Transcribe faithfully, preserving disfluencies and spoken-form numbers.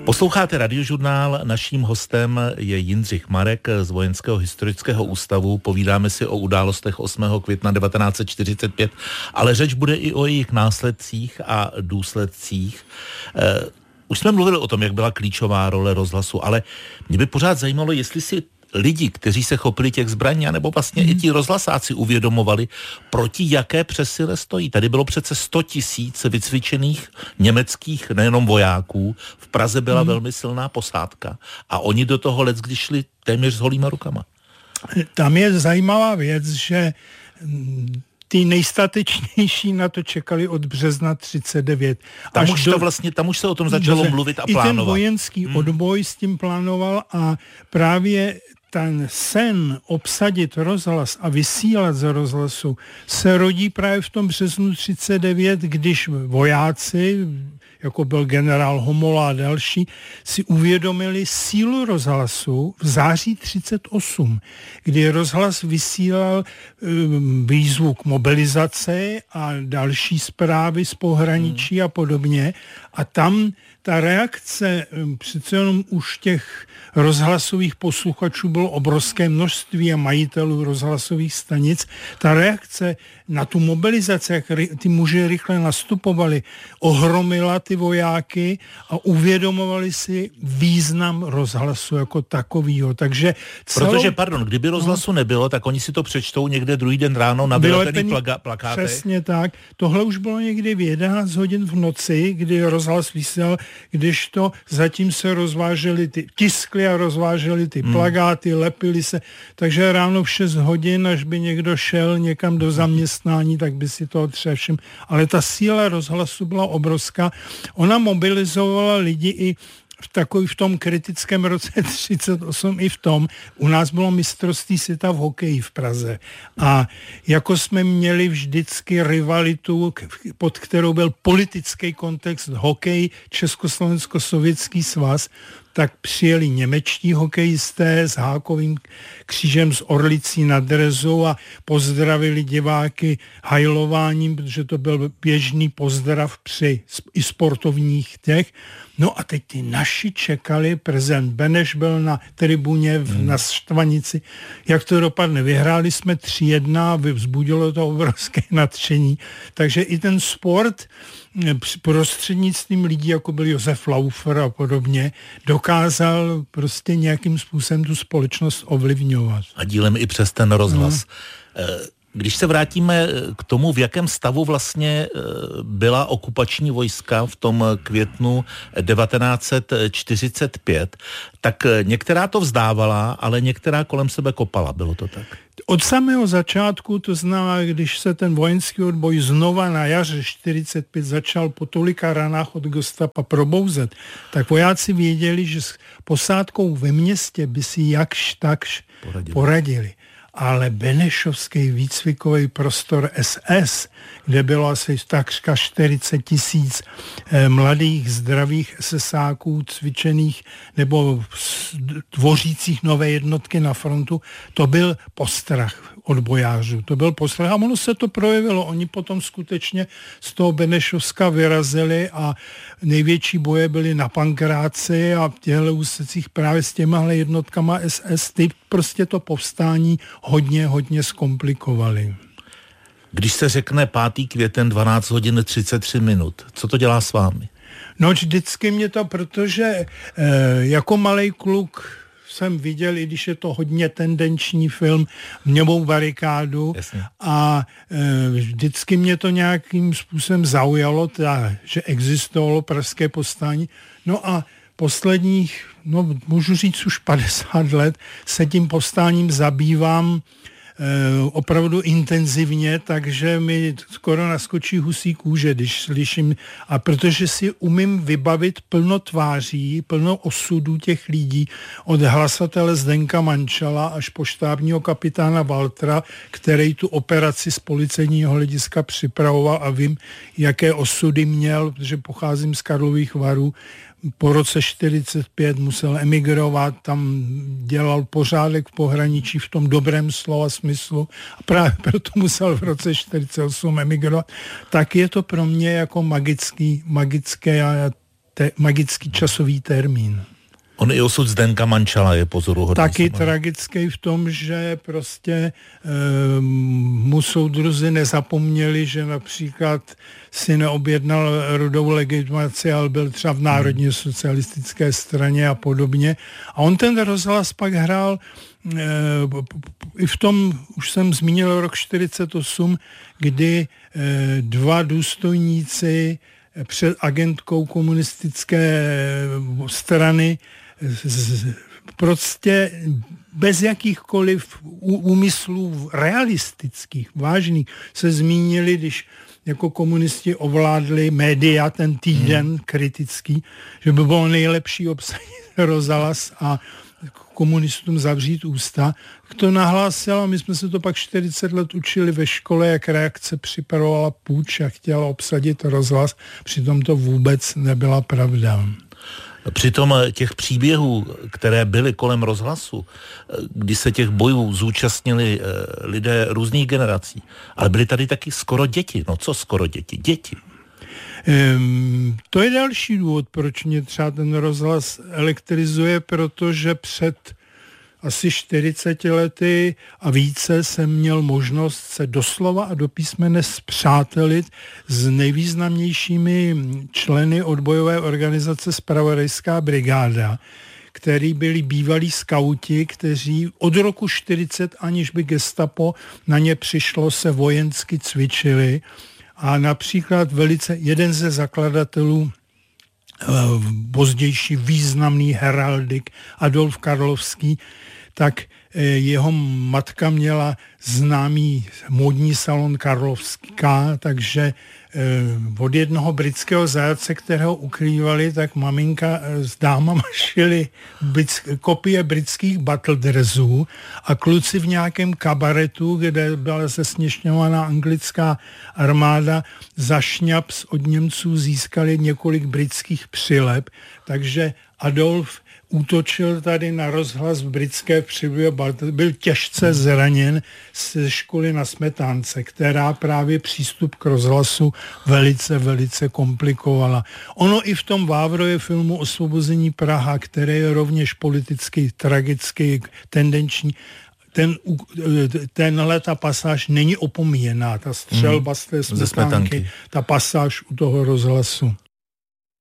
Posloucháte Radiožurnál, naším hostem je Jindřich Marek z Vojenského historického ústavu. Povídáme si o událostech osmého května devatenáct set čtyřicet pět, ale řeč bude i o jejich následcích a důsledcích. Eh, už jsme mluvili o tom, jak byla klíčová role rozhlasu, ale mě by pořád zajímalo, jestli si lidi, kteří se chopili těch zbraní, nebo vlastně mm. i ti rozhlasáci uvědomovali, proti jaké přesile stojí. Tady bylo přece sto tisíc vycvičených německých nejenom vojáků. V Praze byla mm. velmi silná posádka a oni do toho leckdy šli téměř s holýma rukama. Tam je zajímavá věc, že ty nejstatečnější na to čekali od března třicet devět. Tam už, do, to vlastně, tam už se o tom začalo mluvit a plánovat. I ten vojenský hmm. odboj s tím plánoval a právě ten sen obsadit rozhlas a vysílat z rozhlasu se rodí právě v tom březnu třicet devět, když vojáci, jako byl generál Homola a další, si uvědomili sílu rozhlasu v září třicet osm, kdy rozhlas vysílal um, výzvu k mobilizaci a další zprávy z pohraničí hmm. a podobně. A tam ta reakce přece jenom už těch rozhlasových posluchačů bylo obrovské množství a majitelů rozhlasových stanic. Ta reakce na tu mobilizaci, jak ty muži rychle nastupovali, ohromila ty vojáky a uvědomovali si význam rozhlasu jako takovýho. Takže celou... Protože, pardon, kdyby rozhlasu no, nebylo, tak oni si to přečtou někde druhý den ráno na vylepený plaka- plakátech. Přesně tak. Tohle už bylo někdy v jedenáct hodin v noci, kdy rozhlas vysílal, když to zatím se rozvážely ty, tiskly a rozvážely ty hmm. plakáty, lepily se. Takže ráno v šest hodin, až by někdo šel někam do zaměstnání, tak by si to třeba všem. Ale ta síla rozhlasu byla obrovská. Ona mobilizovala lidi i v takový v tom kritickém roce třicet osm i v tom. U nás bylo mistrovství světa v hokeji v Praze. A jako jsme měli vždycky rivalitu, pod kterou byl politický kontext hokej, Československo-sovětský svaz, tak přijeli němečtí hokejisté s hákovým křížem s orlicí na drezu a pozdravili diváky hajlováním, protože to byl běžný pozdrav při i sportovních těch. No a teď ty naši čekali, prezident Beneš byl na tribuně v, hmm. na Štvanici. Jak to dopadne? Vyhráli jsme tři jedna, vzbudilo to obrovské nadšení. Takže i ten sport prostřednictvím lidí, jako byl Josef Laufer a podobně, dokázal prostě nějakým způsobem tu společnost ovlivňovat. A dílem i přes ten rozhlas. No. Když se vrátíme k tomu, v jakém stavu vlastně byla okupační vojska v tom květnu devatenáct set čtyřicet pět, tak některá to vzdávala, ale některá kolem sebe kopala. Bylo to tak? Od samého začátku, to znamená, když se ten vojenský odboj znova na jaře čtyřicet pět začal po tolika ranách od gestapa probouzet, tak vojáci věděli, že s posádkou ve městě by si jakž takž poradili. poradili. Ale benešovský výcvikový prostor S S, kde bylo asi takřka čtyřicet tisíc eh, mladých, zdravých esesáků, cvičených nebo tvořících nové jednotky na frontu, to byl postrach odbojářů. To byl postrach a ono se to projevilo. Oni potom skutečně z toho Benešovska vyrazili a největší boje byly na Pankráci a v těchto úsecích právě s těmahle jednotkama S S, ty prostě to povstání hodně, hodně zkomplikovali. Když se řekne pátý květen dvanáct hodin třicet tři minut, co to dělá s vámi? No vždycky mě to, protože e, jako malej kluk jsem viděl, i když je to hodně tendenční film, Mňovou barikádu. Jasně. A e, vždycky mě to nějakým způsobem zaujalo, teda, že existovalo pražské povstání. No a posledních, no můžu říct už padesát let, se tím povstáním zabývám e, opravdu intenzivně, takže mi skoro naskočí husí kůže, když slyším, a protože si umím vybavit plno tváří, plno osudů těch lidí, od hlasatele Zdenka Mančala až po štábního kapitána Waltera, který tu operaci z policejního hlediska připravoval a vím, jaké osudy měl, protože pocházím z Karlových Varů. Po roce čtyřicet pět musel emigrovat, tam dělal pořádek v pohraničí v tom dobrém slova smyslu a právě proto musel v roce čtyřicet osm emigrovat. Tak je to pro mě jako magický, magické a te, magický časový termín. On i osud Zdenka Mančala je pozoruhodný. Taky tragický v tom, že prostě e, mu soudruzi nezapomněli, že například si neobjednal rudou legitimaci, ale byl třeba v Národně socialistické straně a podobně. A on ten rozhlas pak hrál e, i v tom, už jsem zmínil rok čtyřicet osm, kdy e, dva důstojníci před agentkou komunistické strany prostě bez jakýchkoliv úmyslů realistických, vážných, se zmínili, když jako komunisti ovládli média ten týden hmm. kritický, že by bylo nejlepší obsadit rozhlas a komunistům zavřít ústa. To nahlásil a my jsme se to pak čtyřicet let učili ve škole, jak reakce připravovala půjč a chtěla obsadit rozhlas, přitom to vůbec nebyla pravda. Přitom těch příběhů, které byly kolem rozhlasu, kdy se těch bojů zúčastnili lidé různých generací, ale byly tady taky skoro děti. No co skoro děti? Děti. Um, to je další důvod, proč mě třeba ten rozhlas elektrizuje, protože před asi čtyřiceti lety a více jsem měl možnost se doslova a do písmene spřátelit s nejvýznamnějšími členy odbojové organizace Zpravodajská brigáda, který byli bývalí skauti, kteří od roku čtyřicet, aniž by gestapo na ně přišlo, se vojensky cvičili. A například velice jeden ze zakladatelů, pozdější významný heraldik Adolf Karlovský, tak jeho matka měla známý módní salon Karlovská, takže od jednoho britského zajatce, kterého ukrývali, tak maminka s dámama šili kopie britských battle dressů a kluci v nějakém kabaretu, kde byla zesměšňovaná anglická armáda, za šňaps od Němců získali několik britských přileb, takže Adolf útočil tady na rozhlas v britské přilbě, byl těžce zraněn ze školy na Smetánce, která právě přístup k rozhlasu velice, velice komplikovala. Ono i v tom Vávrově filmu Osvobození Praha, který je rovněž politicky tragický, tendenční, ten, tenhle ta pasáž není opomíjená, ta střelba z té Smetánky, ta pasáž u toho rozhlasu.